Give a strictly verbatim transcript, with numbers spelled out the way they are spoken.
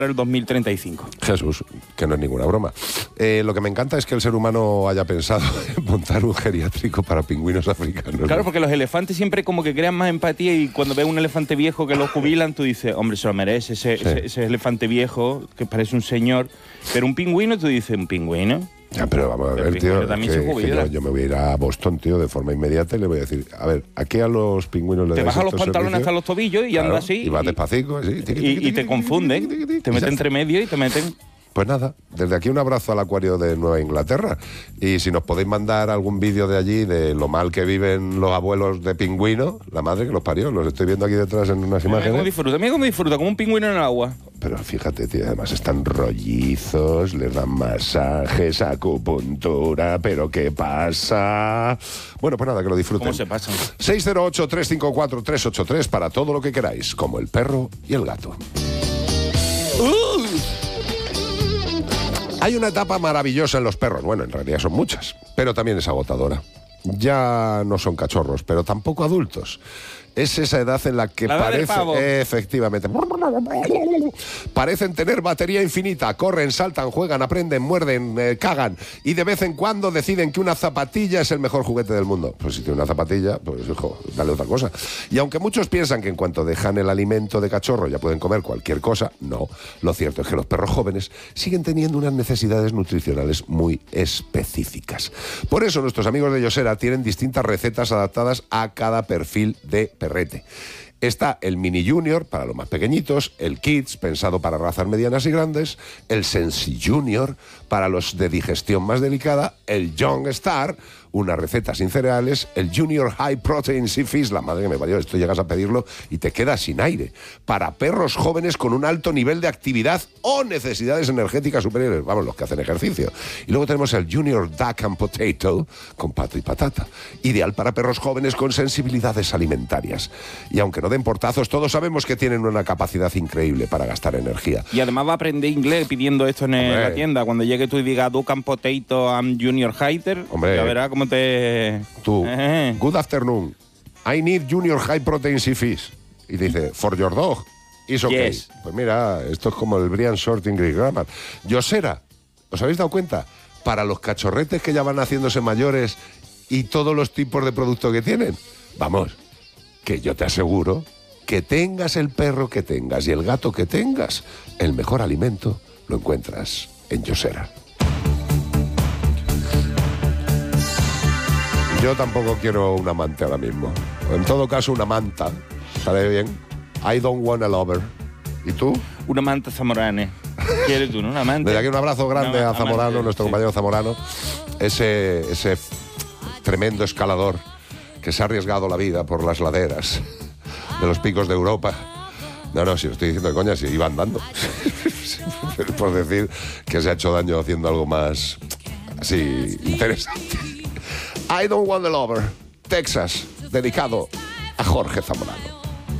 el dos mil treinta y cinco. Jesús, que no es ninguna broma. Eh, lo que me encanta es que el ser humano haya pensado en montar un geriátrico para pingüinos africanos. Claro, ¿no? porque los elefantes siempre como que crean más empatía y cuando ves un elefante viejo que lo jubilan, tú dices, hombre, se lo merece, ese, Sí. ese, ese elefante viejo que parece un señor. Pero un pingüino, tú dices, ¿un pingüino? Ya, pero vamos a El ver, tío, pingüino también que- se que jubila. yo, yo me voy a ir a Boston, tío, de forma inmediata y le voy a decir, a ver, ¿a qué a los pingüinos le Te dais bajas los estos pantalones servicios? hasta los tobillos y Claro, andas así. y vas y- despacito, así. tiqui, tiqui, Y, y tiqui, te tiqui, confunden, tiqui, tiqui, tiqui, te y ya meten está. entre medio y te meten... Pues nada, desde aquí un abrazo al acuario de Nueva Inglaterra. Y si nos podéis mandar algún vídeo de allí, de lo mal que viven los abuelos de pingüino, la madre que los parió, los estoy viendo aquí detrás en unas Mira cómo imágenes. disfruta, mira cómo disfruta, como un pingüino en el agua. Pero fíjate, tío, además están rollizos, les dan masajes, acupuntura, pero ¿qué pasa? Bueno, pues nada, que lo disfruten. ¿Cómo se pasan? seis cero ocho, tres cinco cuatro, tres ocho tres para todo lo que queráis, como el perro y el gato. Hay una etapa maravillosa en los perros. Bueno, en realidad son muchas, pero también es agotadora. Ya no son cachorros, pero tampoco adultos. Es esa edad en la que La edad del parece... pavo. Efectivamente. Parecen tener batería infinita. Corren, saltan, juegan, aprenden, muerden, eh, cagan. Y de vez en cuando deciden que una zapatilla es el mejor juguete del mundo. Pues si tiene una zapatilla, pues hijo, dale otra cosa. Y aunque muchos piensan que en cuanto dejan el alimento de cachorro ya pueden comer cualquier cosa, no. Lo cierto es que los perros jóvenes siguen teniendo unas necesidades nutricionales muy específicas. Por eso nuestros amigos de Yosera tienen distintas recetas adaptadas a cada perfil de perrete. Está el Mini Junior para los más pequeñitos, el Kids pensado para razas medianas y grandes, el Sensi Junior para los de digestión más delicada, el Young Star, una receta sin cereales, el Junior High Protein Sea Fish, la madre que me parió, esto llegas a pedirlo y te quedas sin aire, para perros jóvenes con un alto nivel de actividad o necesidades energéticas superiores, vamos, los que hacen ejercicio. Y luego tenemos el Junior Duck and Potato con pato y patata, ideal para perros jóvenes con sensibilidades alimentarias. Y aunque no den portazos, todos sabemos que tienen una capacidad increíble para gastar energía. Y además va a aprender inglés pidiendo esto en Hombre. la tienda. Cuando llegue tú y digas Duck and Potato and Junior Hider, Hombre. ya verás cómo te... Tú, Eh. good afternoon, I need Junior High Protein Sea Fish. Y dice, for your dog, it's okay. Yes. Pues mira, esto es como el Brian Short English Grammar. Yosera, ¿os habéis dado cuenta? Para los cachorretes que ya van haciéndose mayores y todos los tipos de producto que tienen. Vamos, que yo te aseguro que tengas el perro que tengas y el gato que tengas, el mejor alimento lo encuentras en Yosera. Yo tampoco quiero un amante ahora mismo. En todo caso, una manta. Estaré bien. I don't want a lover. ¿Y tú? Una manta zamorana. ¿Quieres tú, no? Una manta. Desde aquí un abrazo grande Una a Zamorano, amante, nuestro sí. compañero Zamorano. Ese, ese tremendo escalador que se ha arriesgado la vida por las laderas de los picos de Europa. No, no, si lo estoy diciendo de coña, si iba andando. Pero por decir que se ha hecho daño haciendo algo más así interesante. I don't want a lover. Texas, dedicado a Jorge Zamorano.